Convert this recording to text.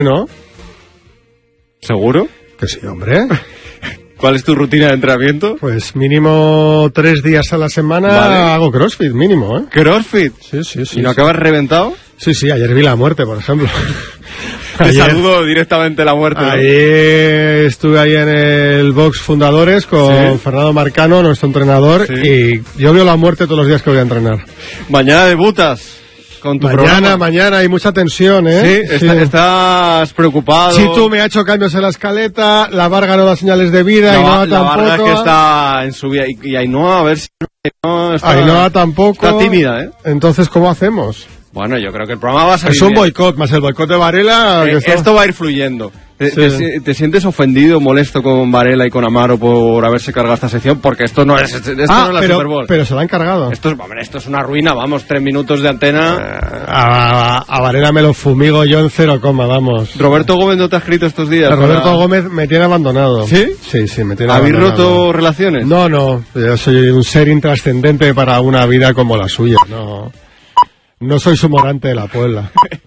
¿No? ¿Seguro? Que sí, hombre. ¿Cuál es tu rutina de entrenamiento? Pues mínimo 3 días a la semana hago CrossFit, mínimo, ¿eh? ¿CrossFit? Sí. ¿Y no acabas reventado? Sí, ayer vi la muerte, por ejemplo. Te saludo directamente la muerte, ¿no? Ayer estuve ahí en el box Fundadores con Fernando Marcano, nuestro entrenador, y yo veo la muerte todos los días que voy a entrenar. Mañana debutas con tu programa. Mañana hay mucha tensión, ¿eh? Sí. Estás preocupado. Chitu me ha hecho cambios en la escaleta, la Varga no da señales de vida, Ainhoa tampoco. La Varga es que está en su vida, y Ainhoa, a ver si Ainhoa tampoco. Está tímida, ¿eh? Entonces, ¿cómo hacemos? Bueno, yo creo que el programa va a salir Es un bien. boicot, más el boicot de Varela. Esto va a ir fluyendo. ¿Te sientes ofendido, molesto con Varela y con Amaro por haberse cargado esta sección? Porque esto no es, no es la Super Bowl. Pero se la han cargado. Esto es una ruina, vamos, 3 minutos de antena. A Varela me lo fumigo yo en 0, vamos. ¿Roberto Gómez no te ha escrito estos días? Roberto Gómez me tiene abandonado. ¿Sí? Sí, me tiene ¿Habéis abandonado. roto relaciones? No, yo soy un ser intrascendente para una vida como la suya, no soy su morante de la Puebla.